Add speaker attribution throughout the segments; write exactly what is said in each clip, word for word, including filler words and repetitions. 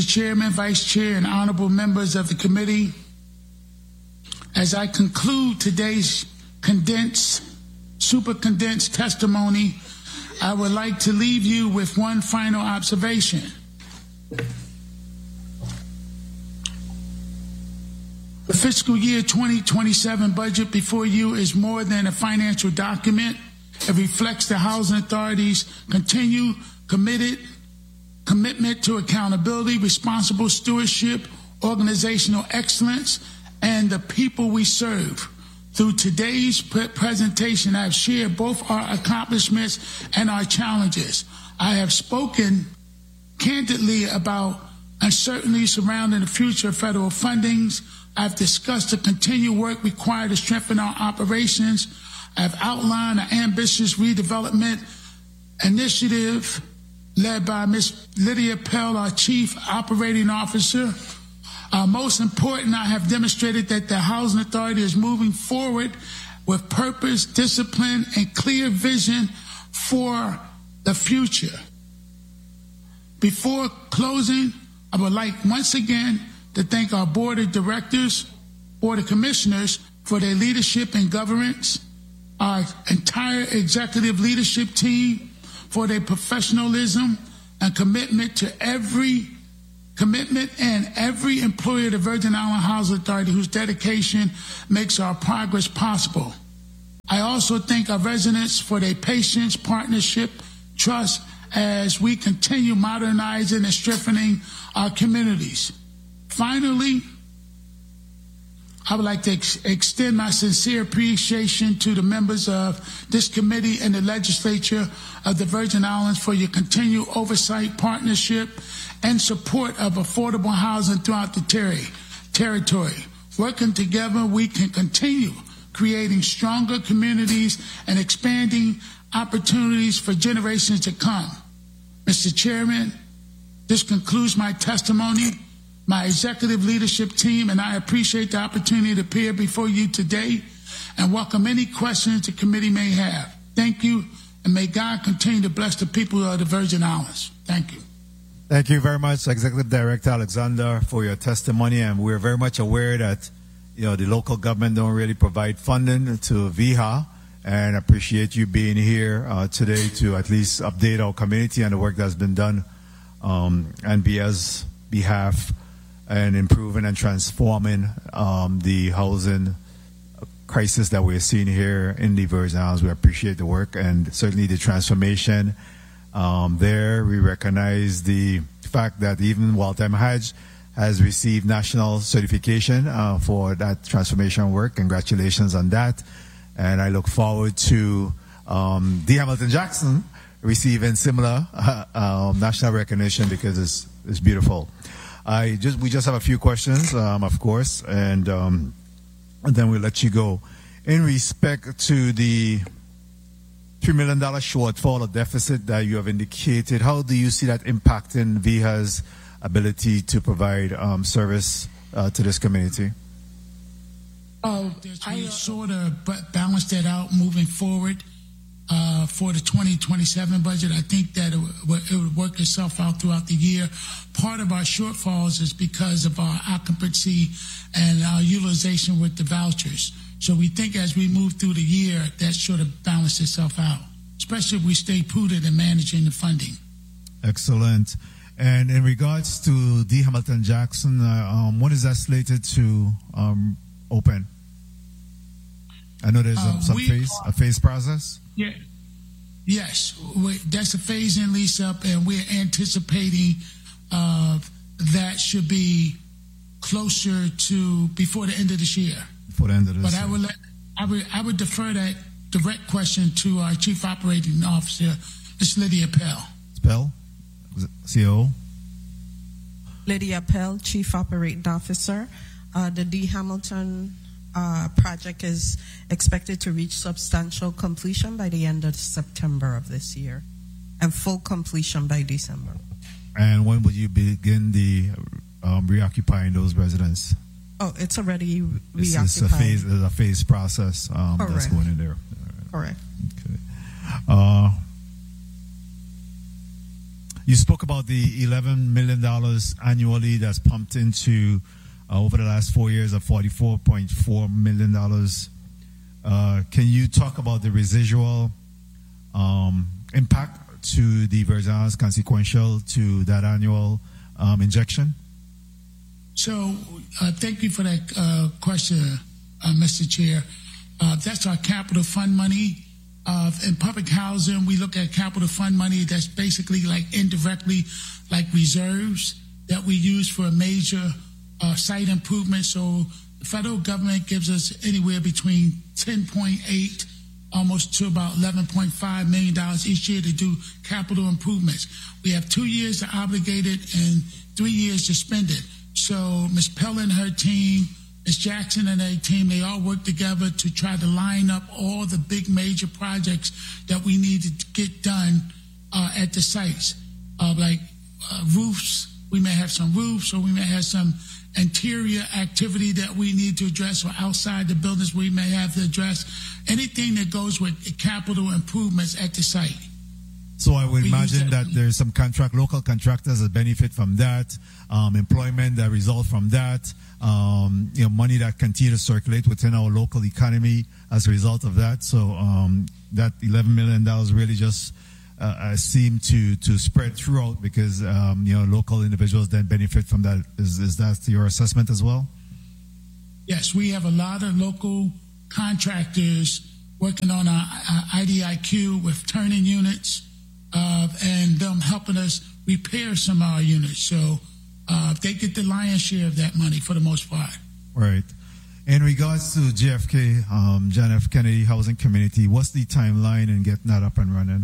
Speaker 1: Chairman, Vice Chair, and honorable members of the committee, as I conclude today's condensed, super condensed testimony, I would like to leave you with one final observation. The fiscal year twenty twenty-seven budget before you is more than a financial document. It reflects the Housing Authority's continued committed commitment to accountability, responsible stewardship, organizational excellence, and the people we serve. Through today's pre- presentation, I have shared both our accomplishments and our challenges. I have spoken candidly about uncertainty surrounding the future of federal fundings. I've discussed the continued work required to strengthen our operations. I've outlined an ambitious redevelopment initiative led by Miz Lydia Pell, our Chief Operating Officer. Uh, most important, I have demonstrated that the Housing Authority is moving forward with purpose, discipline, and clear vision for the future. Before closing, I would like once again to thank our Board of Directors, Board of Commissioners for their leadership and governance, our entire executive leadership team for their professionalism and commitment to every commitment and every employee of the Virgin Island Housing Authority whose dedication makes our progress possible. I also thank our residents for their patience, partnership, trust as we continue modernizing and strengthening our communities. Finally, I would like to ex- extend my sincere appreciation to the members of this committee and the legislature of the Virgin Islands for your continued oversight, partnership, and support of affordable housing throughout the ter- territory. Working together, we can continue creating stronger communities and expanding opportunities for generations to come. Mister Chairman, this concludes my testimony. My executive leadership team and I appreciate the opportunity to appear before you today and welcome any questions the committee may have. Thank you, and may God continue to bless the people of the Virgin Islands. Thank you.
Speaker 2: Thank you very much, Executive Director Alexander, for your testimony. And we're very much aware that, you know, the local government don't really provide funding to V H A, and appreciate you being here uh, today to at least update our community on the work that's been done um, on B A's behalf and improving and transforming um, the housing crisis that we're seeing here in the Virgin Islands. We appreciate the work and certainly the transformation. Um, there, we recognize the fact that even Waltham Hajj has received national certification uh, for that transformation work. Congratulations on that. And I look forward to um, D. Hamilton Jackson receiving similar uh, um, national recognition because it's, it's beautiful. I just we just have a few questions, um, of course, and, um, and then we'll let you go. In respect to the three million dollars shortfall or deficit that you have indicated, how do you see that impacting V H A's ability to provide um, service uh, to this community?
Speaker 1: Oh, I sort of balance that out moving forward uh, for the twenty twenty-seven budget. I think that it would, it would work itself out throughout the year. Part of our shortfalls is because of our occupancy and our utilization with the vouchers. So we think as we move through the year, that sort of balances itself out, especially if we stay prudent in managing the funding.
Speaker 2: Excellent. And in regards to D. Hamilton Jackson, uh, um, when is that slated to um, open? I know there's uh, some phase, are, a phase process.
Speaker 1: Yeah. Yes, we, that's a phase-in lease-up, and we're anticipating uh, that should be closer to before the end of this year.
Speaker 2: Before the end of this
Speaker 1: but
Speaker 2: year.
Speaker 1: I would let, I would I would defer that direct question to our Chief Operating Officer, Miz Lydia Pell.
Speaker 2: Pell, C O O.
Speaker 3: Lydia Pell, Chief Operating Officer. Uh, the D. Hamilton uh, project is expected to reach substantial completion by the end of September of this year, and full completion by December.
Speaker 2: And when will you begin the um, reoccupying those residents?
Speaker 3: Oh, it's already reoccupied.
Speaker 2: It's, it's a phase, it's a phase process um, that's going in there.
Speaker 3: Correct.
Speaker 2: Okay. Uh, You spoke about the eleven million dollars annually that's pumped into uh, over the last four years of forty-four point four million dollars. Uh, can you talk about the residual um, impact to the Virgin Islands consequential to that annual um, injection?
Speaker 1: So uh, thank you for that uh, question, uh, Mister Chair. Uh, that's our capital fund money. Uh, in public housing, we look at capital fund money that's basically like indirectly like reserves that we use for a major uh, site improvement. So the federal government gives us anywhere between ten point eight almost to about eleven point five million dollars each year to do capital improvements. We have two years to obligate it and three years to spend it. So Miz Pell and her team, Miz Jackson and her team, they all work together to try to line up all the big major projects that we need to get done uh, at the sites. Uh, like uh, roofs, we may have some roofs, or we may have some interior activity that we need to address, or outside the buildings we may have to address. Anything that goes with capital improvements at the site.
Speaker 2: So I would
Speaker 1: We
Speaker 2: imagine
Speaker 1: use that-
Speaker 2: that there's some contract, local contractors that benefit from that, um, employment that result from that, um, you know, money that continue to circulate within our local economy as a result of that. So um, that eleven million dollars really just uh, uh, seem to to spread throughout because um, you know local individuals then benefit from that. Is is that your assessment as well?
Speaker 1: Yes, we have a lot of local contractors working on our, our I D I Q with turning units. Uh, and them helping us repair some of our units. So uh, they get the lion's share of that money for the most part.
Speaker 2: Right. In regards to J F K, um, John F. Kennedy Housing Community, what's the timeline in getting that up and running?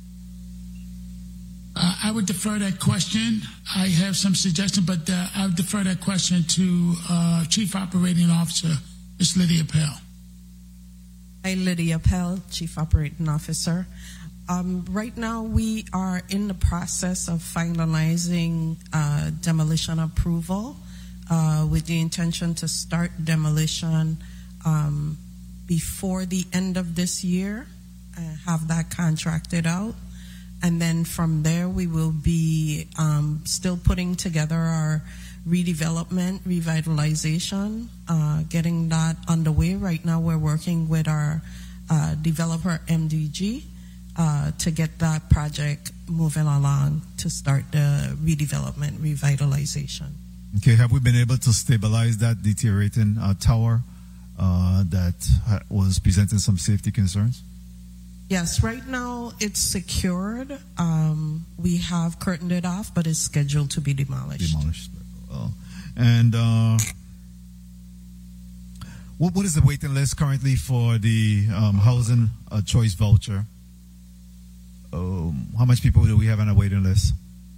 Speaker 1: Uh, I would defer that question. I have some suggestions, but uh, I would defer that question to uh, Chief Operating Officer, Miz Lydia Pell.
Speaker 3: Hi, Lydia Pell, Chief Operating Officer. Um, right now, we are in the process of finalizing uh, demolition approval uh, with the intention to start demolition um, before the end of this year, uh, have that contracted out. And then from there, we will be um, still putting together our redevelopment, revitalization, uh, getting that underway. Right now, we're working with our uh, developer, M D G, Uh, to get that project moving along to start the redevelopment, revitalization.
Speaker 2: Okay, have we been able to stabilize that deteriorating uh, tower uh, that ha- was presenting some safety concerns?
Speaker 3: Yes, right now it's secured. Um, we have curtained it off, but it's scheduled to be demolished.
Speaker 2: Demolished. Well, and uh, what, what is the waiting list currently for the um, housing uh, choice voucher? Um, how much people do we have on a waiting list?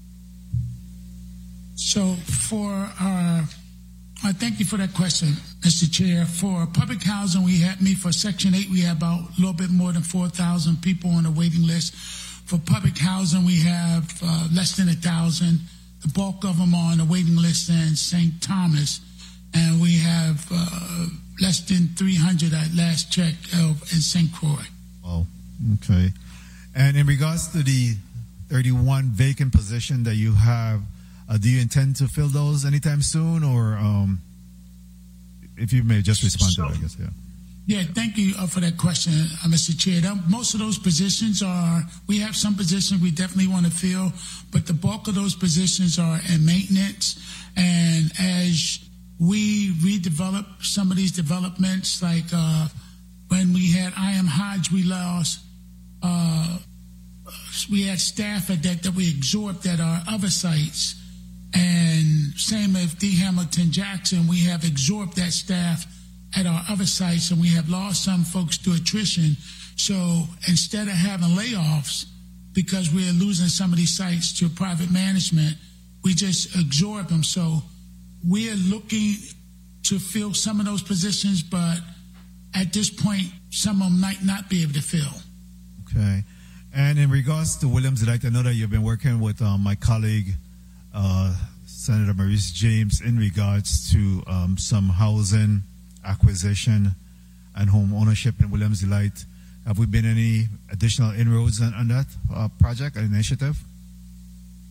Speaker 1: So for our, I thank you for that question, Mister Chair. For public housing, we have me for Section eight, we have about a little bit more than four thousand people on the waiting list. For public housing, we have uh, less than a thousand. The bulk of them are on the waiting list in Saint Thomas, and we have uh, less than three hundred at last check uh, in Saint Croix.
Speaker 2: Oh, okay. And in regards to the thirty-one vacant position that you have, uh, do you intend to fill those anytime soon, or um, if you may just respond to that, I guess, yeah.
Speaker 1: Yeah, thank you uh, for that question, uh, Mister Chair. That, most of those positions are, we have some positions we definitely want to fill, but the bulk of those positions are in maintenance. And as we redevelop some of these developments, like uh, when we had I M Hodge, we lost Uh, we had staff at that that we absorbed at our other sites, and same as D. Hamilton Jackson, we have absorbed that staff at our other sites, and we have lost some folks to attrition. So instead of having layoffs, because we're losing some of these sites to private management, we just absorb them. So we're looking to fill some of those positions, but at this point, some of them might not be able to fill.
Speaker 2: Okay. And in regards to Williams Delight, I know that you've been working with um, my colleague, uh, Senator Maurice James, in regards to um, some housing acquisition and home ownership in Williams Delight. Have we been any additional inroads on, on that uh, project, initiative?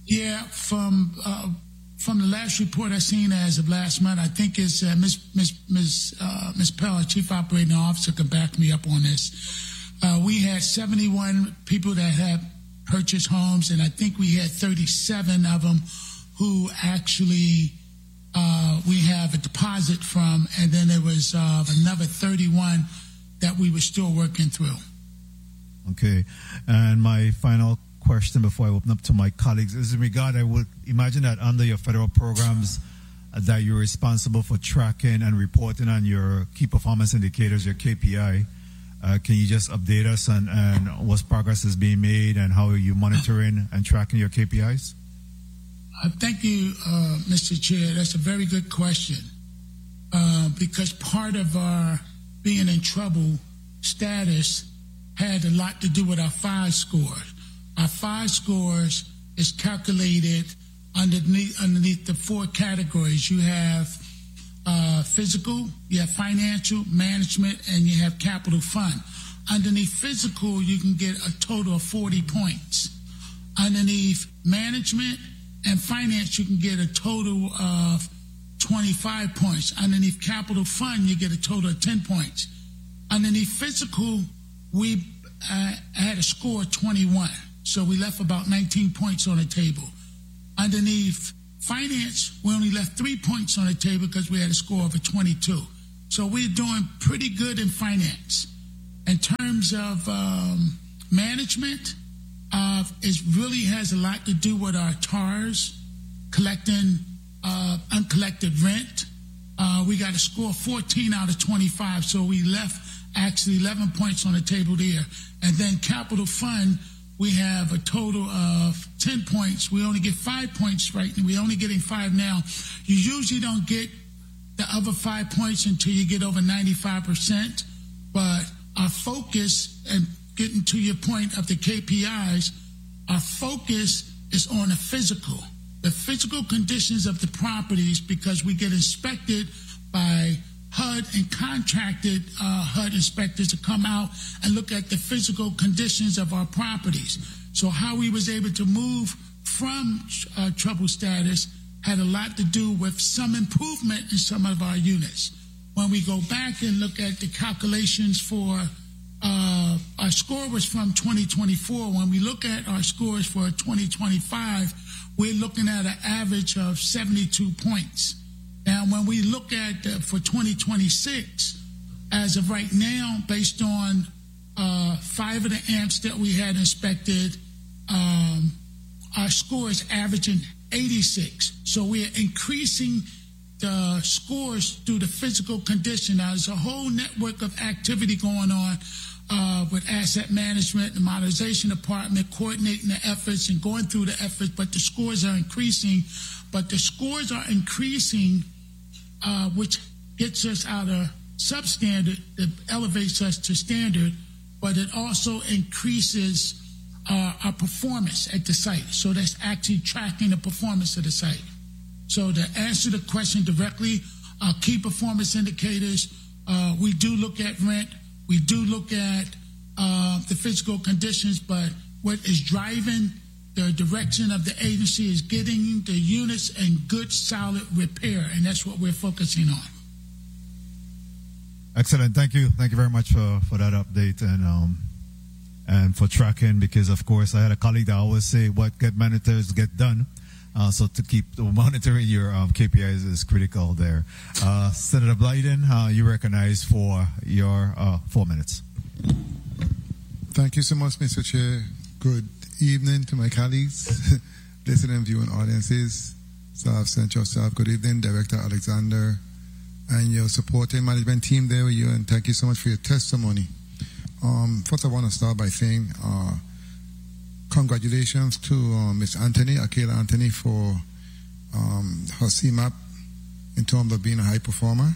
Speaker 1: Yeah, from uh, from the last report I seen as of last month, I think it's uh, Miz Miz Miz uh, Miz Pell, Chief Operating Officer, can back me up on this. Uh, we had seventy-one people that had purchased homes, and I think we had thirty-seven of them who actually uh, we have a deposit from, and then there was uh, another thirty-one that we were still working through.
Speaker 2: Okay, and my final question before I open up to my colleagues is in regard, I would imagine that under your federal programs uh, that you're responsible for tracking and reporting on your key performance indicators, your K P I. Uh, can you just update us on, on what progress is being made and how are you monitoring and tracking your K P Is?
Speaker 1: Uh, thank you, uh, Mister Chair. That's a very good question uh, because part of our being in trouble status had a lot to do with our FIVE scores. Our FIVE scores is calculated underneath underneath the four categories. You have uh, physical, you have financial, management, and you have capital fund. Underneath physical, you can get a total of forty points. Underneath management and finance, you can get a total of twenty-five points. Underneath capital fund, you get a total of ten points. Underneath physical, we uh, had a score of twenty-one. So we left about nineteen points on the table. Underneath finance, we only left three points on the table because we had a score of a twenty-two. So we're doing pretty good in finance. In terms of um, management, uh, it really has a lot to do with our T A Rs, collecting uh, uncollected rent. Uh, we got a score of fourteen out of twenty-five, so we left actually eleven points on the table there. And then capital fund, we have a total of ten points. We only get five points right now. We're only getting five now. You usually don't get the other five points until you get over ninety-five percent. But our focus, and getting to your point of the K P Is, our focus is on the physical. The physical conditions of the properties, because we get inspected by H U D and contracted uh, H U D inspectors to come out and look at the physical conditions of our properties. So how we was able to move from uh, trouble status had a lot to do with some improvement in some of our units. When we go back and look at the calculations for uh, our score was from twenty twenty-four. When we look at our scores for twenty twenty-five, we're looking at an average of seventy-two points. Now, when we look at uh, for twenty twenty-six, as of right now, based on uh, five of the amps that we had inspected, um, our score is averaging eighty-six. So we're increasing the scores through the physical condition. Now, there's a whole network of activity going on uh, with asset management, the modernization department, coordinating the efforts and going through the efforts, but the scores are increasing. But the scores are increasing, uh, which gets us out of substandard, it elevates us to standard, but it also increases uh, our performance at the site. So that's actually tracking the performance of the site. So to answer the question directly, our key performance indicators, uh, we do look at rent, we do look at uh, the physical conditions, but what is driving the direction of the agency is getting the units in good, solid repair, and that's what we're focusing on.
Speaker 2: Excellent. Thank you. Thank you very much for, for that update and um, and for tracking, because, of course, I had a colleague that always say what get monitors get done. Uh, so to keep monitoring your um, K P Is is critical there. Uh, Senator Blyden, uh, you recognize for your uh, four minutes.
Speaker 4: Thank you so much, Mister Chair. Good evening to my colleagues, listening and viewing audiences, staff, Central staff. Good evening, Director Alexander, and your supporting management team there with you, and thank you so much for your testimony. Um, first, I want to start by saying uh, congratulations to uh, Miz Anthony, Akela Anthony, for um, her C MAP in terms of being a high performer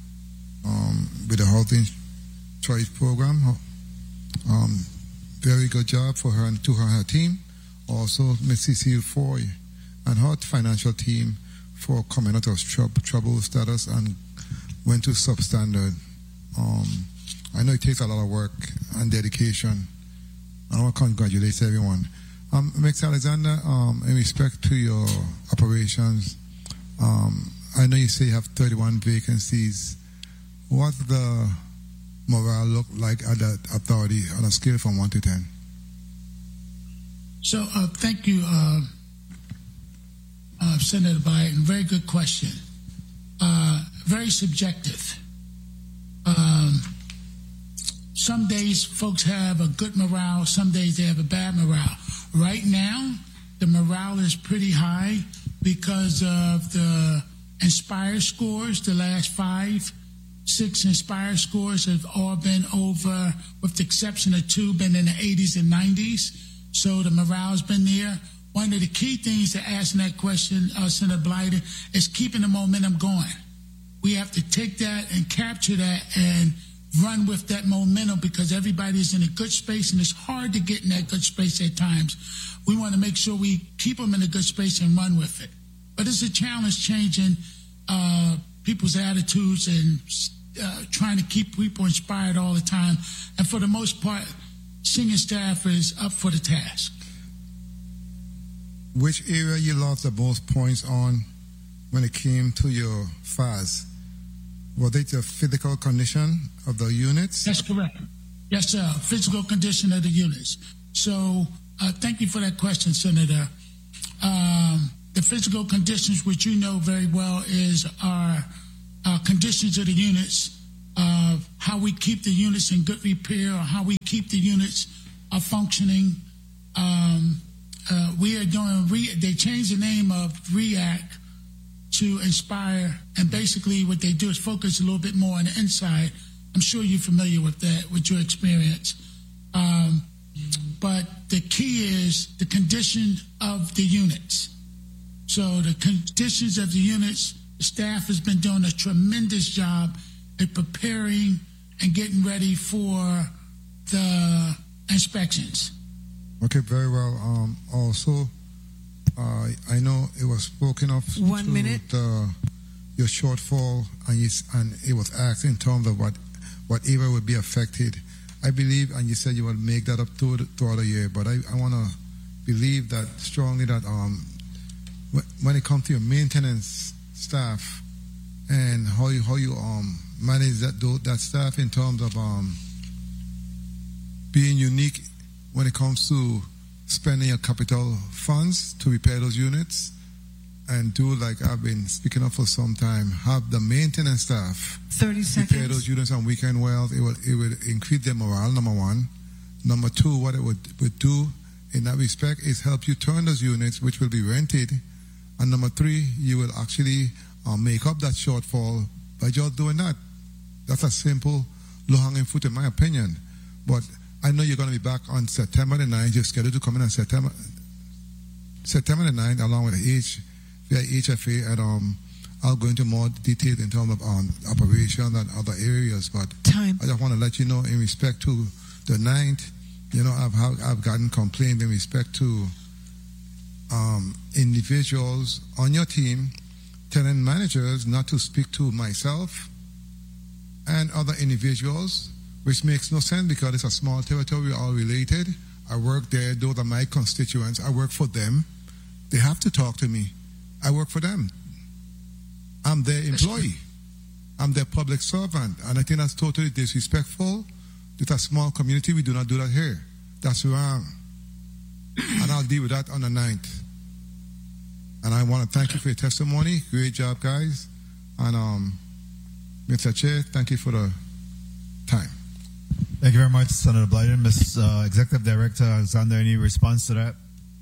Speaker 4: um, with the Housing Choice Program. Um, very good job for her and to her, her team. Also, Miz Cecile Foy and her financial team for coming out of trouble, trouble status and went to substandard. Um, I know it takes a lot of work and dedication. I want to congratulate everyone. Um, Mister Alexander, um, in respect to your operations, um, I know you say you have thirty-one vacancies. What's the morale look like at that authority on a scale from one to ten?
Speaker 1: So, uh, thank you, uh, uh, Senator Biden. Very good question. Uh, very subjective. Um, some days folks have a good morale. Some days they have a bad morale. Right now, the morale is pretty high because of the Inspire scores. The last five, six Inspire scores have all been over, with the exception of two, been in the eighties and nineties. So the morale's been there. One of the key things to asking that question, uh, Senator Blyden, is keeping the momentum going. We have to take that and capture that and run with that momentum, because everybody's in a good space, and it's hard to get in that good space at times. We want to make sure we keep them in a good space and run with it. But it's a challenge changing uh, people's attitudes and uh, trying to keep people inspired all the time. And for the most part, senior staff is up for the task.
Speaker 4: Which area you lost the most points on when it came to your F A S? Was it the physical condition of the units?
Speaker 1: That's correct. Yes, sir. Physical condition of the units. So uh, thank you for that question, Senator. Um, the physical conditions, which you know very well, is our uh, conditions of the units, of how we keep the units in good repair, or how we keep the units uh, functioning. Um, uh, we are doing, re- they changed the name of REACT to Inspire, and basically what they do is focus a little bit more on the inside. I'm sure you're familiar with that, with your experience. Um, but the key is the condition of the units. So the conditions of the units, the staff has been doing a tremendous job at preparing and getting ready for the inspections.
Speaker 4: Okay, very well. Um, also, uh, I know it was spoken of
Speaker 3: One
Speaker 4: to
Speaker 3: minute.
Speaker 4: The, your shortfall, and, you, and it was asked in terms of what, what area would be affected. I believe, and you said you will make that up through, throughout the year, but I, I want to believe that strongly that um, when it comes to your maintenance staff and how you, how you um, manage that that staff in terms of um, being unique when it comes to spending your capital funds to repair those units, and do like I've been speaking of for some time, have the maintenance staff
Speaker 3: thirty seconds.
Speaker 4: repair those units on weekend wells. It would it would increase their morale, number one. Number two, what it would, would do in that respect is help you turn those units, which will be rented. And number three, you will actually uh, make up that shortfall by just doing that. That's a simple, low-hanging fruit in my opinion. But I know you're going to be back on September the ninth. You're scheduled to come in on September September the ninth, along with the H, via H F A, and um, I'll go into more detail in terms of um, operations and other areas. But
Speaker 3: Time.
Speaker 4: I just want to let you know, in respect to the ninth, you know, I've I've gotten complaints in respect to um, individuals on your team telling managers not to speak to myself and other individuals, which makes no sense because it's a small territory, we're all related. I work there, those are my constituents, I work for them. They have to talk to me. I work for them. I'm their employee. I'm their public servant. And I think that's totally disrespectful. It's a small community, we do not do that here. That's wrong. And I'll deal with that on the ninth. And I want to thank you for your testimony. Great job, guys. And um, Mister Chair, thank you for the time.
Speaker 2: Thank you very much, Senator Blyden. Miz Uh, Executive Director Alexander, any response to that?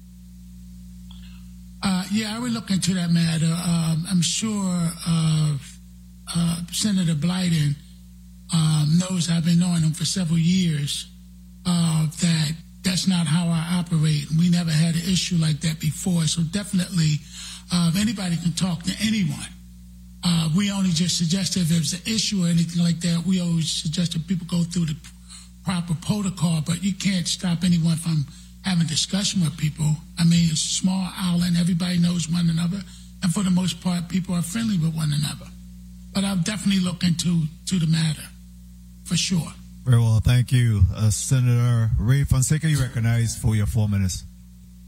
Speaker 1: Uh, yeah, I would look into that matter. Um, I'm sure uh, uh, Senator Blyden um, knows, I've been knowing him for several years, uh, that that's not how I operate. We never had an issue like that before. So definitely, uh, if anybody can talk to anyone, uh, we only just suggest if there's an issue or anything like that, we always suggest that people go through the proper protocol, but you can't stop anyone from having a discussion with people. I mean, it's a small island, everybody knows one another, and for the most part, people are friendly with one another. But I'll definitely look into to the matter, for sure.
Speaker 2: Very well, thank you. Uh, Senator Ray Fonseca, you recognized for your four minutes.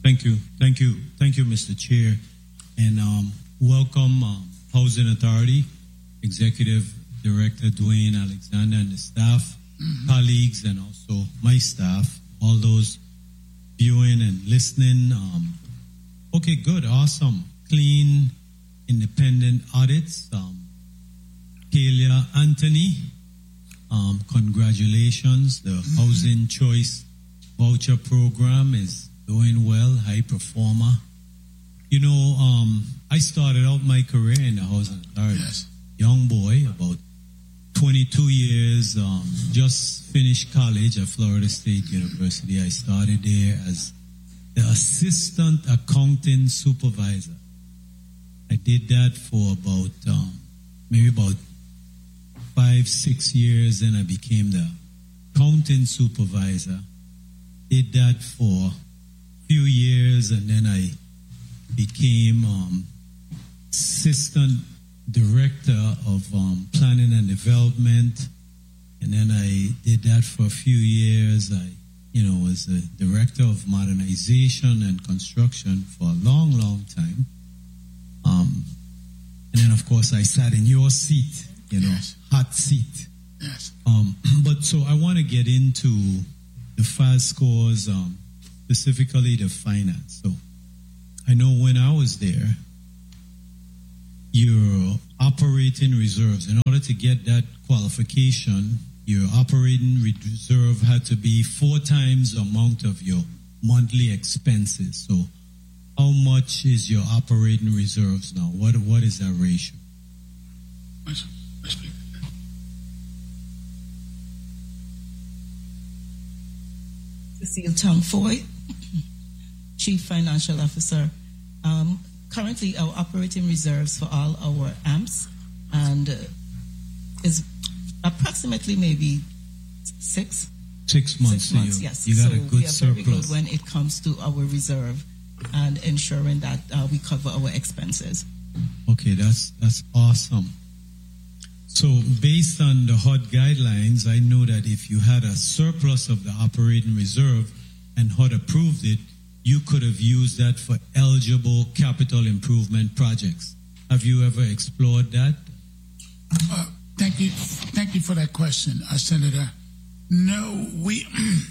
Speaker 5: Thank you. Thank you. Thank you, Mister Chair. And um, welcome, um, Housing Authority, Executive Director Dwayne Alexander and the staff, mm-hmm. colleagues, and also my staff, all those viewing and listening. Um, okay, good, awesome. Clean, independent audits. Um, Kalia Anthony, um, congratulations. The mm-hmm. Housing Choice Voucher Program is doing well, high performer. You know, um, I started out my career in the Housing Authority.
Speaker 1: Yes.
Speaker 5: Young boy, about twenty-two years, um, just finished college at Florida State University. I started there as the assistant accounting supervisor. I did that for about, um, maybe about five, six years, and I became the accounting supervisor. Did that for a few years, and then I became um, assistant director of um, planning and development, and then I did that for a few years. I, you know, was the director of modernization and construction for a long, long time. Um, and then, of course, I sat in your seat, you know,
Speaker 1: yes.
Speaker 5: hot seat.
Speaker 1: Yes.
Speaker 5: Um, but so I want to get into the F A S scores, um, specifically the finance. So I know when I was there, your operating reserves, in order to get that qualification, your operating reserve had to be four times the amount of your monthly expenses. So how much is your operating reserves now? What What is that ratio?
Speaker 1: Let's, let's speak.
Speaker 6: Cecile Tangfoy, Chief Financial Officer. Um, currently, our operating reserves for all our A M Ps and uh, is approximately maybe six.
Speaker 5: Six months.
Speaker 6: Six months,
Speaker 5: so you,
Speaker 6: yes.
Speaker 5: You got
Speaker 6: so
Speaker 5: a good
Speaker 6: we are
Speaker 5: surplus.
Speaker 6: very good when it comes to our reserve and ensuring that uh, we cover our expenses.
Speaker 5: Okay, that's that's awesome. So based on the H U D guidelines, I know that if you had a surplus of the operating reserve and H U D approved it, you could have used that for eligible capital improvement projects. Have you ever explored that?
Speaker 1: Uh, thank you. Thank you for that question, uh, Senator. No, we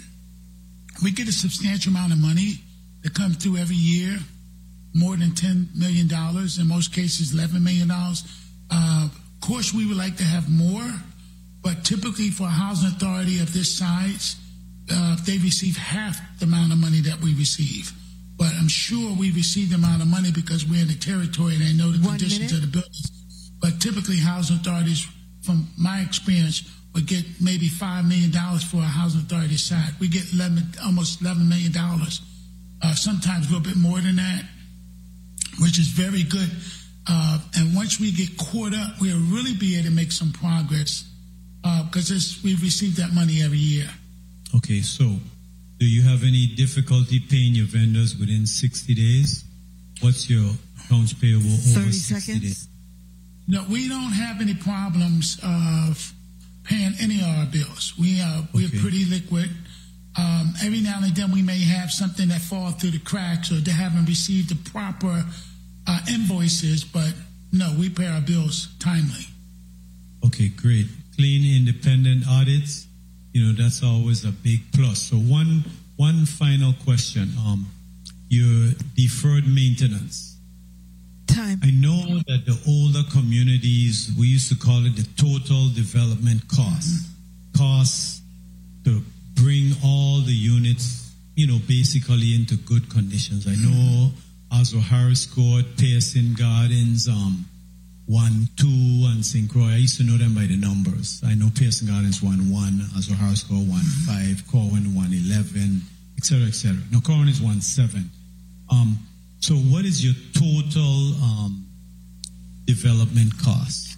Speaker 1: we get a substantial amount of money that comes through every year, more than ten million dollars, in most cases eleven million dollars. Uh, of course, we would like to have more, but typically for a housing authority of this size, uh, they receive half the amount of money that we receive. But I'm sure we receive the amount of money because we're in the territory and they know the
Speaker 3: One
Speaker 1: conditions
Speaker 3: minute.
Speaker 1: of the buildings. But typically housing authorities, from my experience, would get maybe five million dollars for a housing authority side. We get eleven, almost eleven million dollars, uh, sometimes a little bit more than that, which is very good. Uh, and once we get caught up, we'll really be able to make some progress because uh, we receive that money every year.
Speaker 5: Okay, so do you have any difficulty paying your vendors within sixty days? What's your accounts payable over
Speaker 3: thirty
Speaker 5: sixty
Speaker 3: seconds.
Speaker 5: days?
Speaker 1: No, we don't have any problems of paying any of our bills. We are we're
Speaker 5: Okay.
Speaker 1: pretty liquid. Um, every now and then we may have something that falls through the cracks or they haven't received the proper uh, invoices, but no, we pay our bills timely.
Speaker 5: Okay, great. Clean, independent audits, you know, that's always a big plus. So one one final question. Um, your deferred maintenance.
Speaker 3: Time.
Speaker 5: I know that the older communities, we used to call it the total development cost. Mm-hmm. Costs to bring all the units, you know, basically into good conditions. I know Oswald Harris Court, Pearson Gardens, um, one, two, and Saint Croix. I used to know them by the numbers. I know Pearson Gardens one, one, Oswald Harris Court one, five, Corwin one, eleven, et cetera, et cetera. No, Corwin is one, seven. Um, so what is your total um, development cost?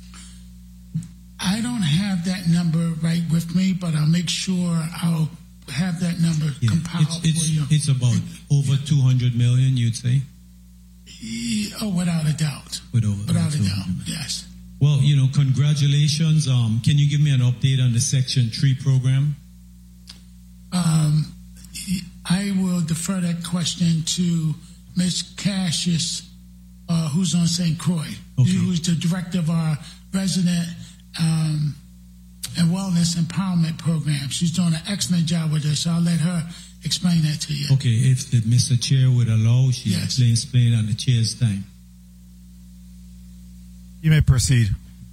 Speaker 1: I don't have that number right with me, but I'll make sure I'll have that number
Speaker 5: Yeah,
Speaker 1: compiled
Speaker 5: it's, it's,
Speaker 1: for you.
Speaker 5: it's about over two hundred million, you'd say?
Speaker 1: Yeah, oh, without a doubt.
Speaker 5: With over,
Speaker 1: Without a
Speaker 5: over
Speaker 1: doubt,
Speaker 5: two hundred.
Speaker 1: yes.
Speaker 5: Well, you know, congratulations. Um, can you give me an update on the Section three program?
Speaker 1: Um, I will defer that question to Miz Cassius, uh, who's on Saint Croix,
Speaker 5: Okay.
Speaker 1: who's the director of our resident um, and wellness empowerment program. She's doing an excellent job with this, so I'll let her explain that to you.
Speaker 5: Okay, if the Mister Chair would allow, she
Speaker 1: Yes.
Speaker 5: explain, explain on the chair's time.
Speaker 2: You may proceed.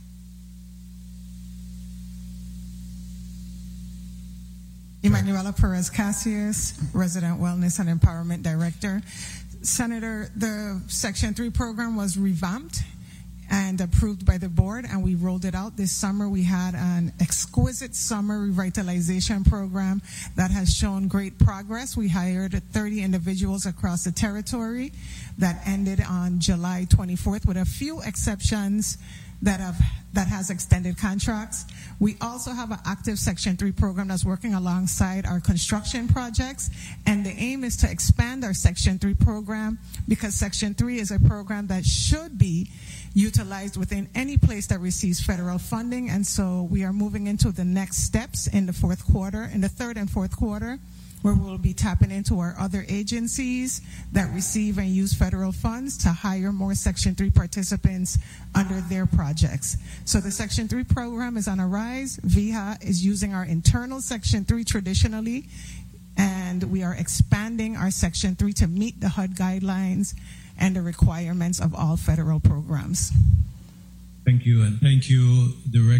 Speaker 7: Emanuela Perez Cassius, Resident Wellness and Empowerment Director. Senator, the Section three program was revamped and approved by the board, and we rolled it out this summer. We had an exquisite summer revitalization program that has shown great progress. We hired thirty individuals across the territory. That ended on July twenty-fourth, with a few exceptions that have that has extended contracts. We also have an active Section three program that's working alongside our construction projects, and the aim is to expand our Section three program, because Section three is a program that should be utilized within any place that receives federal funding. And so we are moving into the next steps in the fourth quarter, in the third and fourth quarter, where we'll be tapping into our other agencies that receive and use federal funds to hire more Section three participants under their projects. So the Section three program is on a rise. V H A is using our internal Section three traditionally, and we are expanding our Section three to meet the H U D guidelines and the requirements of all federal programs.
Speaker 5: Thank you, and thank you, Director.